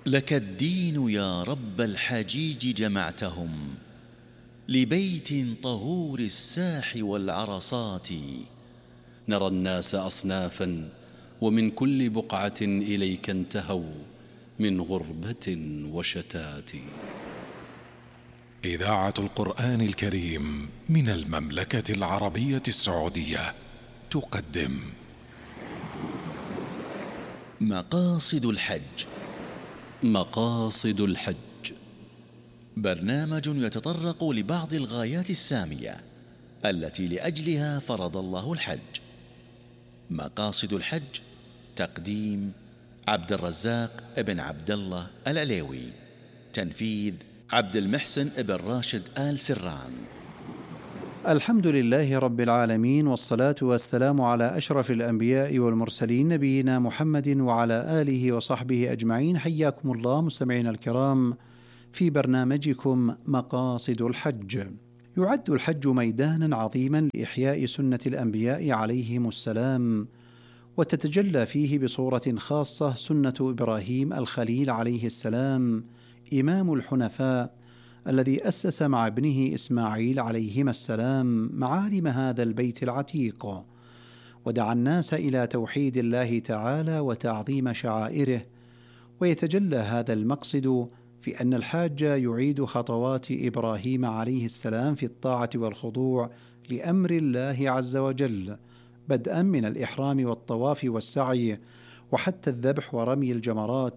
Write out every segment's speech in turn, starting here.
لك الدين يا رب الحجيج جمعتهم، لبيت طهور الساح والعرصات. نرى الناس أصنافا، ومن كل بقعة إليك انتهوا، من غربة وشتات. إذاعة القرآن الكريم من المملكة العربية السعودية تقدم مقاصد الحج. مقاصد الحج برنامج يتطرق لبعض الغايات السامية التي لأجلها فرض الله الحج. مقاصد الحج، تقديم عبد الرزاق ابن عبد الله العليوي، تنفيذ عبد المحسن ابن راشد آل سران. الحمد لله رب العالمين، والصلاة والسلام على أشرف الأنبياء والمرسلين، نبينا محمد وعلى آله وصحبه أجمعين. حياكم الله مستمعين الكرام في برنامجكم مقاصد الحج. يعد الحج ميدانا عظيما لإحياء سنة الأنبياء عليهم السلام، وتتجلى فيه بصورة خاصة سنة إبراهيم الخليل عليه السلام، إمام الحنفاء، الذي أسس مع ابنه إسماعيل عليهما السلام معالم هذا البيت العتيق، ودعا الناس إلى توحيد الله تعالى وتعظيم شعائره. ويتجلى هذا المقصد في أن الحاج يعيد خطوات إبراهيم عليه السلام في الطاعة والخضوع لأمر الله عز وجل، بدءا من الإحرام والطواف والسعي وحتى الذبح ورمي الجمرات،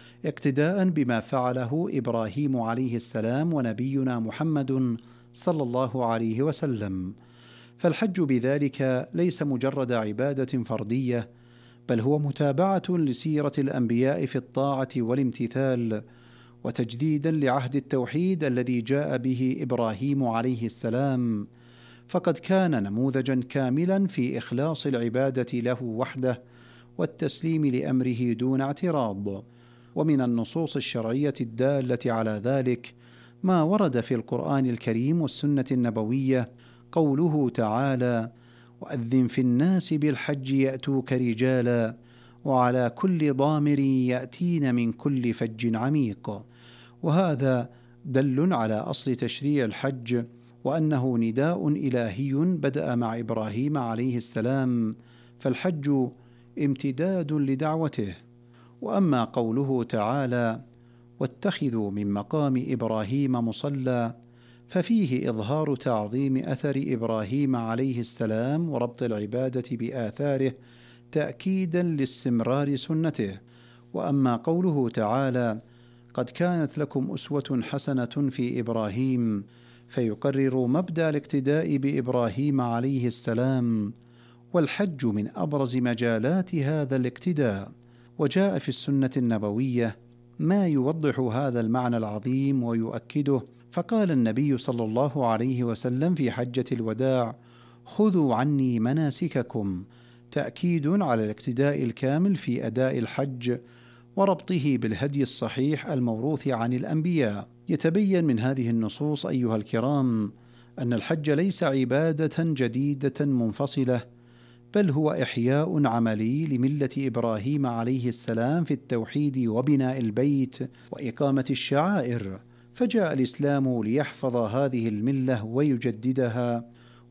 اقتداء بما فعله إبراهيم عليه السلام ونبينا محمد صلى الله عليه وسلم. فالحج بذلك ليس مجرد عبادة فردية، بل هو متابعة لسيرة الأنبياء في الطاعة والامتثال، وتجديدا لعهد التوحيد الذي جاء به إبراهيم عليه السلام، فقد كان نموذجا كاملا في إخلاص العبادة له وحده والتسليم لأمره دون اعتراض. ومن النصوص الشرعية الدالة على ذلك ما ورد في القرآن الكريم والسنة النبوية، قوله تعالى: وأذن في الناس بالحج يأتوك رجالا وعلى كل ضامر يأتين من كل فج عميق. وهذا دل على أصل تشريع الحج، وأنه نداء إلهي بدأ مع إبراهيم عليه السلام، فالحج امتداد لدعوته. وأما قوله تعالى: واتخذوا من مقام إبراهيم مصلى، ففيه إظهار تعظيم أثر إبراهيم عليه السلام وربط العبادة بآثاره تأكيدا لاستمرار سنته. وأما قوله تعالى: قد كانت لكم أسوة حسنة في إبراهيم، فيقرر مبدأ الاقتداء بإبراهيم عليه السلام، والحج من أبرز مجالات هذا الاقتداء. وجاء في السنة النبوية ما يوضح هذا المعنى العظيم ويؤكده، فقال النبي صلى الله عليه وسلم في حجة الوداع: خذوا عني مناسككم، تأكيد على الاقتداء الكامل في أداء الحج وربطه بالهدي الصحيح الموروث عن الأنبياء. يتبين من هذه النصوص أيها الكرام أن الحج ليس عبادة جديدة منفصلة، بل هو إحياء عملي لملة إبراهيم عليه السلام في التوحيد وبناء البيت وإقامة الشعائر. فجاء الإسلام ليحفظ هذه الملة ويجددها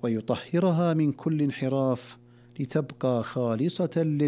ويطهرها من كل انحراف، لتبقى خالصة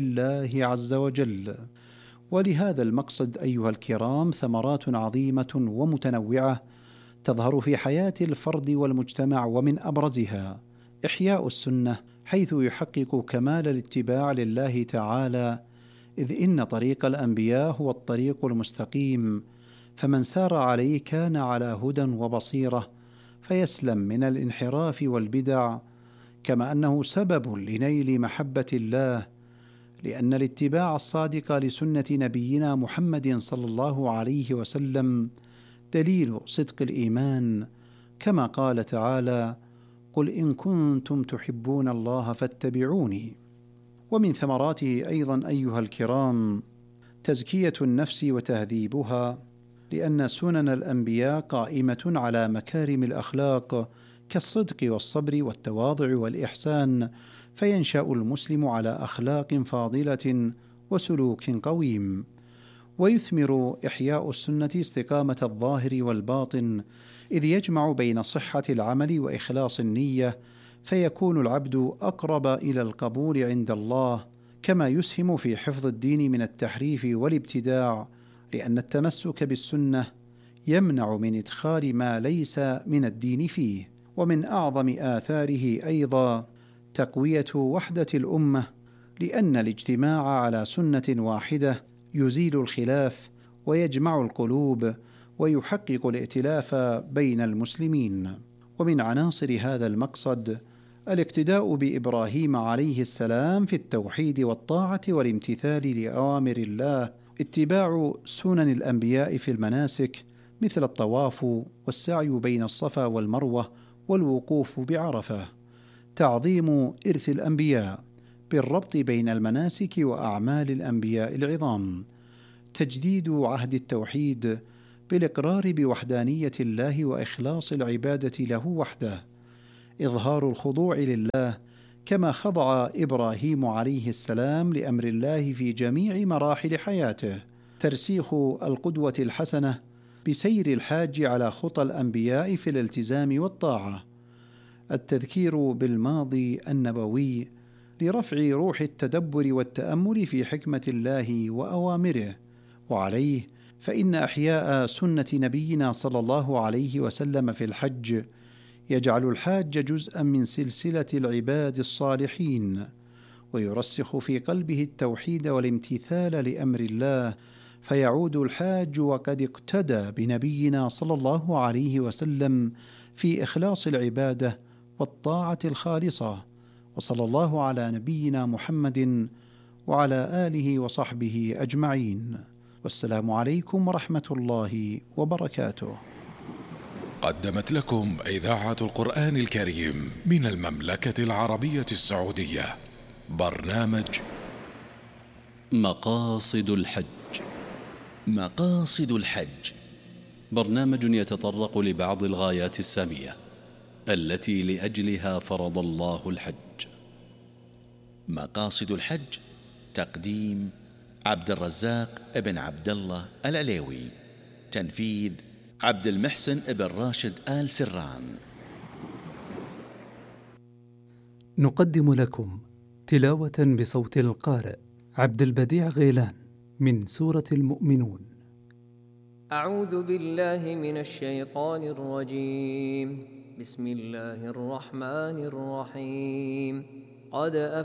لله عز وجل. ولهذا المقصد أيها الكرام ثمرات عظيمة ومتنوعة تظهر في حياة الفرد والمجتمع، ومن أبرزها إحياء السنة، حيث يحقق كمال الاتباع لله تعالى، إذ إن طريق الأنبياء هو الطريق المستقيم، فمن سار عليه كان على هدى وبصيرة فيسلم من الانحراف والبدع، كما أنه سبب لنيل محبة الله، لأن الاتباع الصادق لسنة نبينا محمد صلى الله عليه وسلم دليل صدق الإيمان، كما قال تعالى: قل إن كنتم تحبون الله فاتبعوني. ومن ثمراته أيضا أيها الكرام تزكية النفس وتهذيبها، لأن سنن الأنبياء قائمة على مكارم الأخلاق كالصدق والصبر والتواضع والإحسان، فينشأ المسلم على أخلاق فاضلة وسلوك قويم. ويثمر إحياء السنة استقامة الظاهر والباطن، إذ يجمع بين صحة العمل وإخلاص النية، فيكون العبد أقرب إلى القبول عند الله، كما يسهم في حفظ الدين من التحريف والابتداع، لأن التمسك بالسنة يمنع من إدخال ما ليس من الدين فيه. ومن أعظم آثاره أيضا تقوية وحدة الأمة، لأن الاجتماع على سنة واحدة يزيل الخلاف ويجمع القلوب ويحقق الائتلاف بين المسلمين. ومن عناصر هذا المقصد الاقتداء بإبراهيم عليه السلام في التوحيد والطاعة والامتثال لأوامر الله، اتباع سنن الأنبياء في المناسك مثل الطواف والسعي بين الصفا والمروة والوقوف بعرفة، تعظيم إرث الأنبياء بالربط بين المناسك وأعمال الأنبياء العظام، تجديد عهد التوحيد بالإقرار بوحدانية الله وإخلاص العبادة له وحده، إظهار الخضوع لله كما خضع إبراهيم عليه السلام لأمر الله في جميع مراحل حياته، ترسيخ القدوة الحسنة بسير الحاج على خطى الأنبياء في الالتزام والطاعة، التذكير بالماضي النبوي لرفع روح التدبر والتأمل في حكمة الله وأوامره. وعليه فإن إحياء سنة نبينا صلى الله عليه وسلم في الحج يجعل الحاج جزءا من سلسلة العباد الصالحين، ويرسخ في قلبه التوحيد والامتثال لأمر الله، فيعود الحاج وقد اقتدى بنبينا صلى الله عليه وسلم في إخلاص العبادة والطاعة الخالصة. وصلى الله على نبينا محمد وعلى آله وصحبه أجمعين، والسلام عليكم ورحمة الله وبركاته. قدمت لكم إذاعة القرآن الكريم من المملكة العربية السعودية برنامج مقاصد الحج. مقاصد الحج برنامج يتطرق لبعض الغايات السامية التي لأجلها فرض الله الحج. مقاصد الحج تقديم عبد الرزاق ابن عبد الله العليوي، تنفيذ عبد المحسن ابن راشد آل سران. نقدم لكم تلاوة بصوت القارئ عبد البديع غيلان من سورة المؤمنون. أعوذ بالله من الشيطان الرجيم. بسم الله الرحمن الرحيم. قد